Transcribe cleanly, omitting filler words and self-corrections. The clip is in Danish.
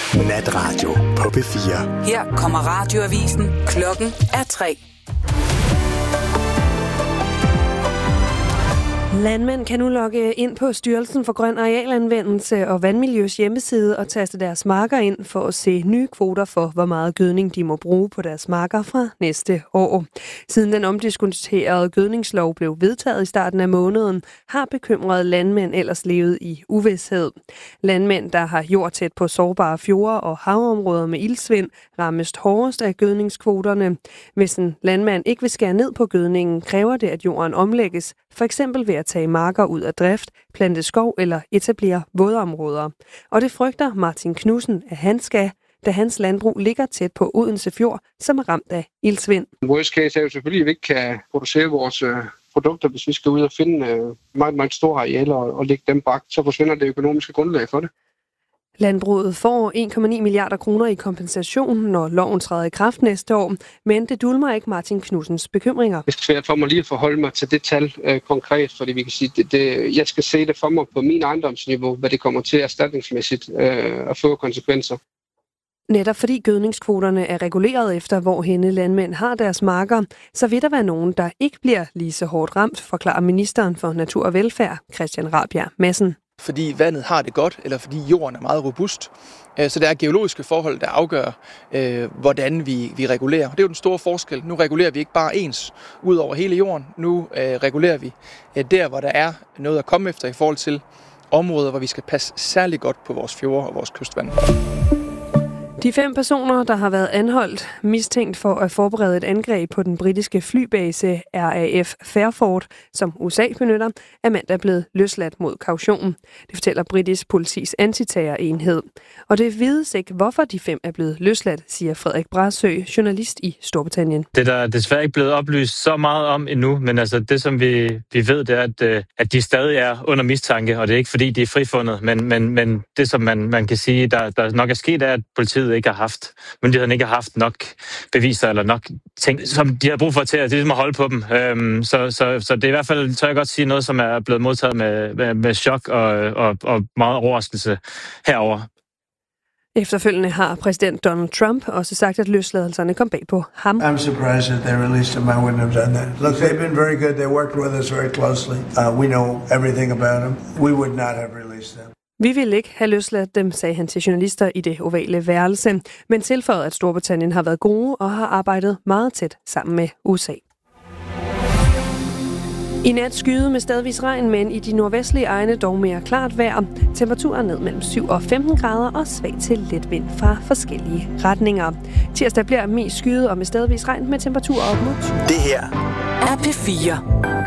Natradio på P4. Her kommer radioavisen. Klokken er 3. Landmænd kan nu logge ind på Styrelsen for Grøn Arealanvendelse og Vandmiljøs hjemmeside og taste deres marker ind for at se nye kvoter for, hvor meget gødning de må bruge på deres marker fra næste år. Siden den omdiskuterede gødningslov blev vedtaget i starten af måneden, har bekymrede landmænd ellers levet i uvished. Landmænd, der har jord tæt på sårbare fjorde og havområder med iltsvind, rammes hårdest af gødningskvoterne. Hvis en landmand ikke vil skære ned på gødningen, kræver det, at jorden omlægges, for eksempel ved at tage marker ud af drift, plante skov eller etablere vådområder. Og det frygter Martin Knudsen, at han skal, da hans landbrug ligger tæt på Odense Fjord, som er ramt af iltsvind. Worst case er jo selvfølgelig, at vi ikke kan producere vores produkter, hvis vi skal ud og finde meget, meget store arealer og lægge dem bak, så forsvinder det økonomiske grundlag for det. Landbruget får 1,9 milliarder kroner i kompensation, når loven træder i kraft næste år, men det dulmer ikke Martin Knudsens bekymringer. Det er svært for mig lige at forholde mig til det tal konkret, fordi vi kan sige, jeg skal se det for mig på min ejendomsniveau, hvad det kommer til erstatningsmæssigt at få konsekvenser. Netop fordi gødningskvoterne er reguleret efter, hvor henne landmænd har deres marker, så vil der være nogen, der ikke bliver lige så hårdt ramt, forklarer ministeren for Natur og Velfærd, Christian Rabjerg Madsen. Fordi vandet har det godt, eller fordi jorden er meget robust. Så der er geologiske forhold, der afgør, hvordan vi regulerer. Det er jo den store forskel. Nu regulerer vi ikke bare ens ud over hele jorden. Nu regulerer vi der, hvor der er noget at komme efter i forhold til områder, hvor vi skal passe særlig godt på vores fjorde og vores kystvand. De 5 personer, der har været anholdt, mistænkt for at forberede et angreb på den britiske flybase RAF Fairford, som USA benytter, er mandag blevet løsladt mod kaution. Det fortæller britisk politis antiterrorenhed. Og det vides ikke, hvorfor de 5 er blevet løsladt, siger Frederik Brasø, journalist i Storbritannien. Det er der desværre ikke blevet oplyst så meget om endnu, men altså det, som vi ved, det er, at de stadig er under mistanke, og det er ikke fordi, de er frifundet, men det, som man kan sige, der nok er sket, er, at politiet myndighederne ikke har haft nok beviser eller nok ting, som de har brug for til at holde på dem. Så det er i hvert fald, tør jeg godt sige, noget, som er blevet modtaget med chok og meget overraskelse herover. Efterfølgende har præsident Donald Trump også sagt, at løsladelserne kom bag på ham. I'm surprised that they released him. I wouldn't have done that. Look, they've been very good. They worked with us very closely. We know everything about them. We would not have released them. Vi ville ikke have løsladt dem, sagde han til journalister i det ovale værelse, men tilføjede, at Storbritannien har været gode og har arbejdet meget tæt sammen med USA. I nat skyde med stedvis regn, men i de nordvestlige egne dog mere klart vejr. Temperaturen ned mellem 7 og 15 grader og svag til let vind fra forskellige retninger. Tirsdag bliver mest skyde og med stedvis regn med temperaturer op mod 20. Det her er P4.